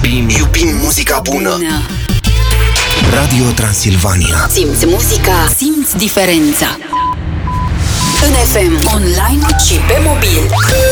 Iubim muzica bună. Radio Transilvania. Simți muzica, simți diferența. În FM, online și pe mobil.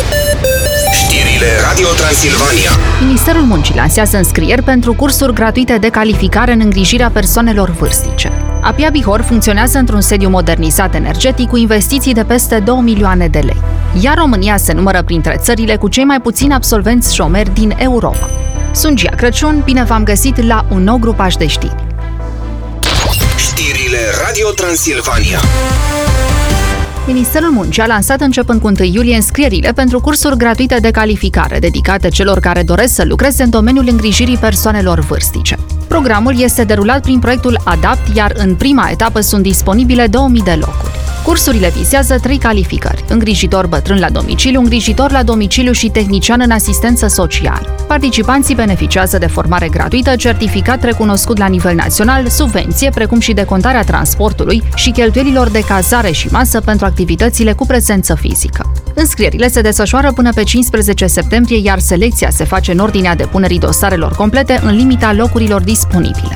Știrile Radio Transilvania. Ministerul Muncii lansează înscrieri pentru cursuri gratuite de calificare în îngrijirea persoanelor vârstnice. APIA Bihor funcționează într-un sediu modernizat energetic cu investiții de peste 2 milioane de lei. Iar România se numără printre țările cu cei mai puțini absolvenți șomeri din Europa. Sunt Gia Crăciun, bine v-am găsit la un nou grupaj de știri. Știrile Radio Transilvania. Ministerul Muncii a lansat începând cu 1 iulie înscrierile pentru cursuri gratuite de calificare dedicate celor care doresc să lucreze în domeniul îngrijirii persoanelor vârstnice. Programul este derulat prin proiectul ADAPT, iar în prima etapă sunt disponibile 2000 de locuri. Cursurile vizează 3 calificări: îngrijitor bătrân la domiciliu, îngrijitor la domiciliu și tehnician în asistență socială. Participanții beneficiază de formare gratuită, certificat recunoscut la nivel național, subvenție, precum și decontarea transportului și cheltuielilor de cazare și masă pentru activitățile cu prezență fizică. Înscrierile se desfășoară până pe 15 septembrie, iar selecția se face în ordinea depunerii dosarelor complete în limita locurilor disponibile.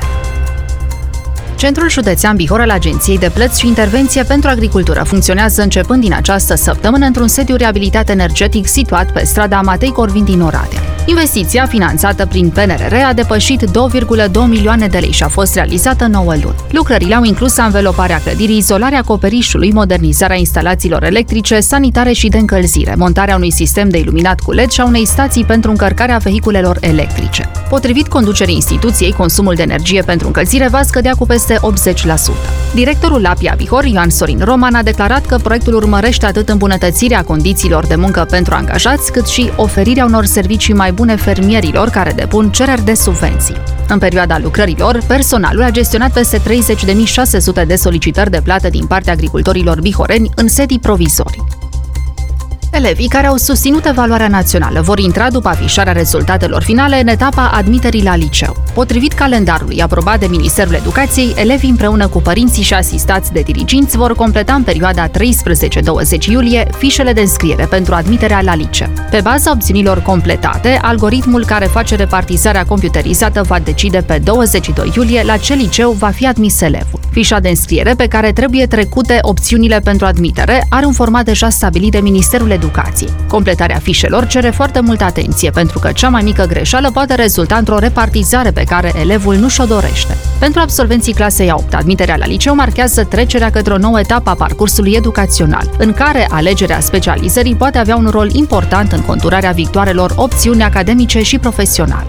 Centrul Județean Bihor al Agenției de Plăți și Intervenție pentru Agricultură funcționează începând din această săptămână într-un sediu reabilitat energetic situat pe strada Matei Corvin din Oradea. Investiția, finanțată prin PNRR, a depășit 2,2 milioane de lei și a fost realizată 9 luni. Lucrările au inclus anveloparea clădirii, izolarea acoperișului, modernizarea instalațiilor electrice, sanitare și de încălzire, montarea unui sistem de iluminat cu LED și a unei stații pentru încărcarea vehiculelor electrice. Potrivit conducerii instituției, consumul de energie pentru încălzire va scădea cu peste 80%. Directorul APIA Bihor, Ioan Sorin Roman, a declarat că proiectul urmărește atât îmbunătățirea condițiilor de muncă pentru angajați, cât și oferirea unor servicii mai bune fermierilor care depun cereri de subvenții. În perioada lucrărilor, personalul a gestionat peste 30.600 de solicitări de plată din partea agricultorilor bihoreni în sedii provizorii. Elevii care au susținut evaluarea națională vor intra după afișarea rezultatelor finale în etapa admiterii la liceu. Potrivit calendarului aprobat de Ministerul Educației, elevii împreună cu părinții și asistați de diriginți vor completa în perioada 13-20 iulie fișele de înscriere pentru admiterea la liceu. Pe baza opțiunilor completate, algoritmul care face repartizarea computerizată va decide pe 22 iulie la ce liceu va fi admis elevul. Fișa de înscriere, pe care trebuie trecute opțiunile pentru admitere, are un format deja stabilit de Ministerul Educației. Completarea fișelor cere foarte multă atenție, pentru că cea mai mică greșeală poate rezulta într-o repartizare pe care elevul nu și-o dorește. Pentru absolvenții clasei a 8, admiterea la liceu marchează trecerea către o nouă etapă a parcursului educațional, în care alegerea specializării poate avea un rol important în conturarea viitoarelor opțiuni academice și profesionale.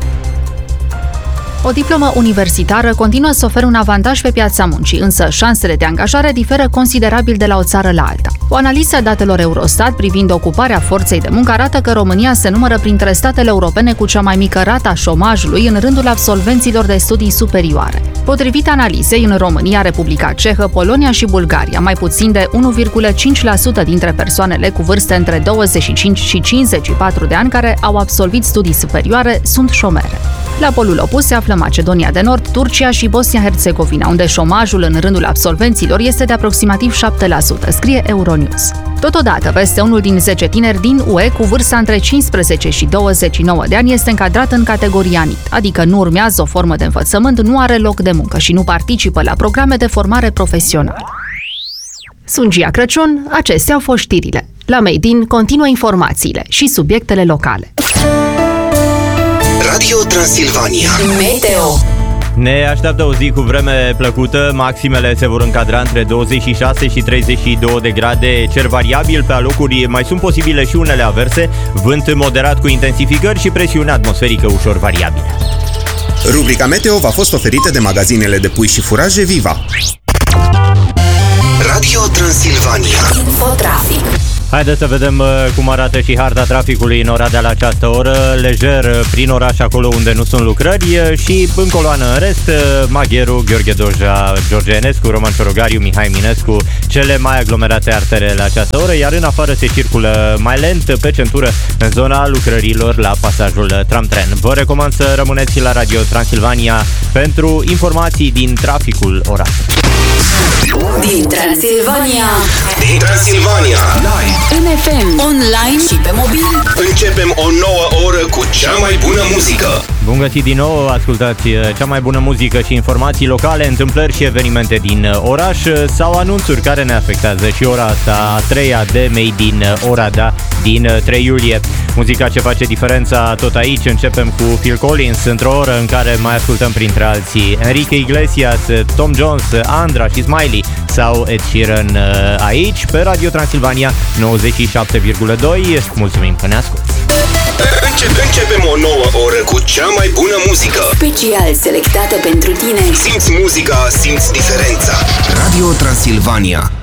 O diplomă universitară continuă să ofere un avantaj pe piața muncii, însă șansele de angajare diferă considerabil de la o țară la alta. O analiză a datelor Eurostat privind ocuparea forței de muncă arată că România se numără printre statele europene cu cea mai mică rată a șomajului în rândul absolvenților de studii superioare. Potrivit analizei, în România, Republica Cehă, Polonia și Bulgaria, mai puțin de 1,5% dintre persoanele cu vârste între 25 și 54 de ani care au absolvit studii superioare sunt șomere. La polul opus se află Macedonia de Nord, Turcia și Bosnia-Herzegovina, unde șomajul în rândul absolvenților este de aproximativ 7%, scrie Euronews. Totodată, peste unul din 10 tineri din UE cu vârsta între 15 și 29 de ani este încadrat în categoria NEET, adică nu urmează o formă de învățământ, nu are loc de muncă și nu participă la programe de formare profesională. Sunt Gia Crăciun, acestea au fost știrile. La Made in continuă informațiile și subiectele locale. Radio Transilvania. Meteo. Ne așteaptă o zi cu vreme plăcută, maximele se vor încadra între 26 și 32 de grade, cer variabil, pe alocuri mai sunt posibile și unele averse, vânt moderat cu intensificări și presiune atmosferică ușor variabilă. Rubrica Meteo v-a fost oferită de magazinele de pui și furaje Viva. Radio Transilvania. Infotrafic. Haideți să vedem cum arată și harta traficului în Oradea la această oră. Lejer prin oraș, acolo unde nu sunt lucrări, și în coloană în rest, Magheru, Gheorghe Doja, George Enescu, Roman Ciorogariu, Mihai Minescu, cele mai aglomerate artere la această oră, iar în afară se circulă mai lent pe centură în zona lucrărilor la pasajul tram-tren. Vă recomand să rămâneți la Radio Transilvania pentru informații din traficul orașului. Din Transilvania. Din Transilvania. În FM, online și pe mobil. Începem o nouă oră cu cea mai bună muzică. Bun găsit din nou, ascultați cea mai bună muzică și informații locale, întâmplări și evenimente din oraș sau anunțuri care ne afectează și ora asta, a treia de mei din Oradea din 3 iulie. Muzica ce face diferența tot aici, începem cu Phil Collins, într-o oră în care mai ascultăm printre alții Enrique Iglesias, Tom Jones, Andra și Smiley sau Ed Sheeran aici pe Radio Transilvania 97,2. Mulțumim că ne asculti! Începem o nouă oră cu cea mai bună muzică. Special selectată pentru tine. Simți muzica, simți diferența. Radio Transilvania.